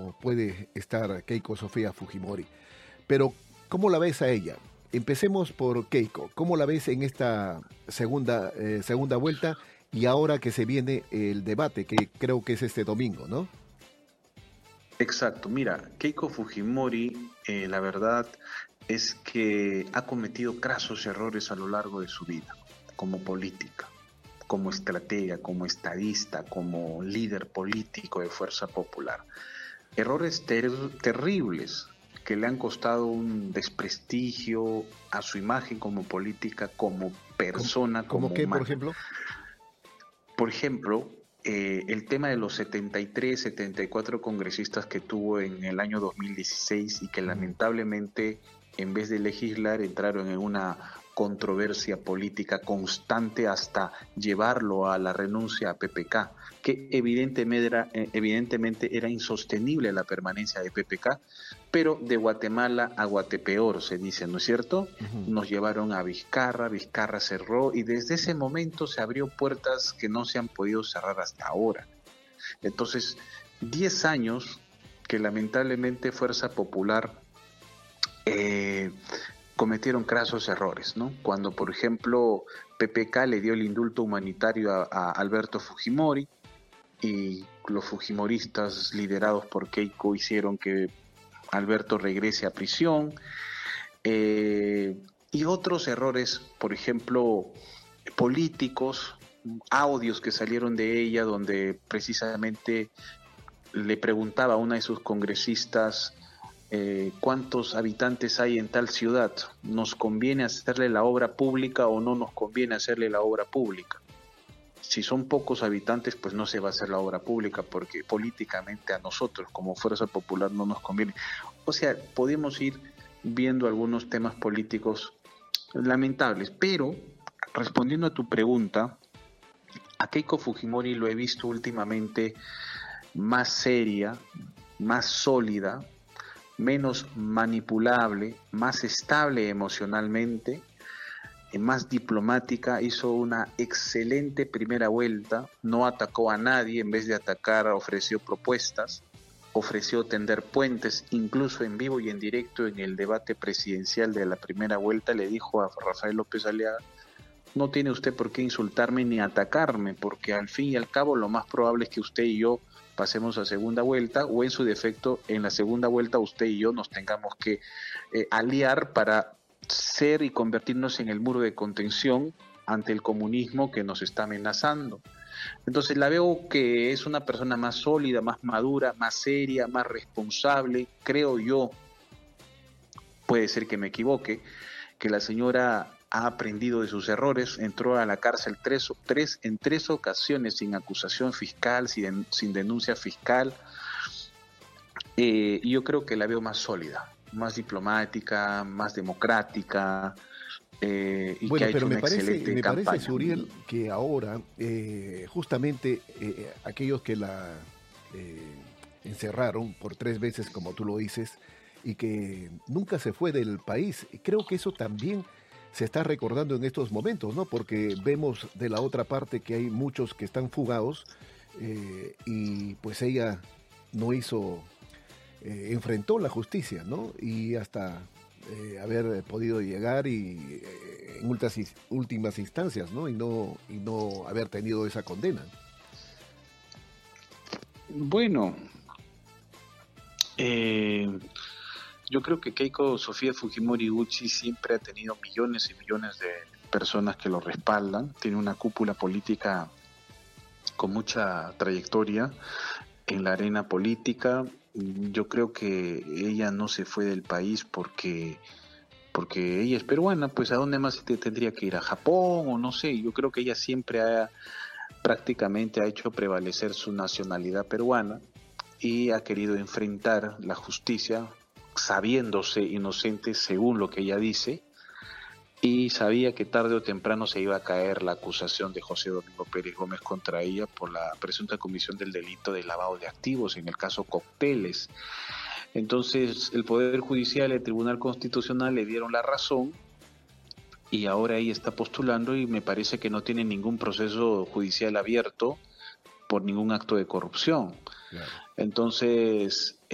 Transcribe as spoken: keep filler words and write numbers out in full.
como puede estar Keiko Sofía Fujimori. Pero, ¿cómo la ves a ella? Empecemos por Keiko. ¿Cómo la ves en esta segunda, eh, segunda vuelta y ahora que se viene el debate, que creo que es este domingo, ¿no? Exacto, mira, Keiko Fujimori, eh, la verdad es que ha cometido crasos errores a lo largo de su vida, como política, como estratega, como estadista, como líder político de Fuerza Popular. Errores ter- terribles que le han costado un desprestigio a su imagen como política, como ¿Cómo, persona, cómo como qué, por humana. ejemplo? Por ejemplo, eh, el tema de los setenta y tres, setenta y cuatro congresistas que tuvo en el año dos mil dieciséis y que Mm. lamentablemente en vez de legislar entraron en una controversia política constante hasta llevarlo a la renuncia a P P K, que evidentemente era, eh, evidentemente era insostenible la permanencia de P P K, pero de Guatemala a Guatepeor se dice, ¿no es cierto? Ujú. Nos llevaron a Vizcarra, Vizcarra cerró y desde ese momento se abrió puertas que no se han podido cerrar hasta ahora. Entonces, diez años que lamentablemente Fuerza Popular eh, cometieron crasos errores, ¿no? Cuando, por ejemplo, P P K le dio el indulto humanitario a, a Alberto Fujimori y los fujimoristas liderados por Keiko hicieron que Alberto regrese a prisión, eh, y otros errores, por ejemplo, políticos, audios que salieron de ella donde precisamente le preguntaba a una de sus congresistas eh, cuántos habitantes hay en tal ciudad, ¿nos conviene hacerle la obra pública o no nos conviene hacerle la obra pública? Si son pocos habitantes, pues no se va a hacer la obra pública porque políticamente a nosotros como Fuerza Popular no nos conviene. O sea, podemos ir viendo algunos temas políticos lamentables, pero respondiendo a tu pregunta, a Keiko Fujimori lo he visto últimamente más seria, más sólida, menos manipulable, más estable emocionalmente, más diplomática, hizo una excelente primera vuelta, no atacó a nadie, en vez de atacar ofreció propuestas, ofreció tender puentes, incluso en vivo y en directo en el debate presidencial de la primera vuelta le dijo a Rafael López Aliaga: no tiene usted por qué insultarme ni atacarme, porque al fin y al cabo lo más probable es que usted y yo pasemos a segunda vuelta, o en su defecto en la segunda vuelta usted y yo nos tengamos que eh, aliar para ser y convertirnos en el muro de contención ante el comunismo que nos está amenazando. Entonces la veo que es una persona más sólida, más madura, más seria, más responsable, creo yo, puede ser que me equivoque, que la señora ha aprendido de sus errores, entró a la cárcel tres, tres, en tres ocasiones sin acusación fiscal, sin, sin denuncia fiscal, eh, y yo creo que la veo más sólida, más diplomática, más democrática, eh, y que Bueno, ha pero hecho me una parece, excelente me parece, campaña. Suriel, que ahora eh, justamente eh, aquellos que la eh, encerraron por tres veces, como tú lo dices, y que nunca se fue del país, creo que eso también se está recordando en estos momentos, ¿no? Porque vemos de la otra parte que hay muchos que están fugados eh, y pues ella no hizo, eh, enfrentó la justicia, ¿no? Y hasta eh, haber podido llegar y eh, en ultas, últimas instancias, ¿no? Y no y no haber tenido esa condena. Bueno, eh, yo creo que Keiko Sofía Fujimori Uchi siempre ha tenido millones y millones de personas que lo respaldan, tiene una cúpula política con mucha trayectoria en la arena política. Yo creo que ella no se fue del país porque porque ella es peruana, pues ¿a dónde más te tendría que ir? ¿A Japón o no sé? Yo creo que ella siempre ha prácticamente ha hecho prevalecer su nacionalidad peruana y ha querido enfrentar la justicia sabiéndose inocente según lo que ella dice, y sabía que tarde o temprano se iba a caer la acusación de José Domingo Pérez Gómez contra ella por la presunta comisión del delito de lavado de activos en el caso Cocteles. Entonces el Poder Judicial y el Tribunal Constitucional le dieron la razón y ahora ella está postulando y me parece que no tiene ningún proceso judicial abierto por ningún acto de corrupción. Claro. Entonces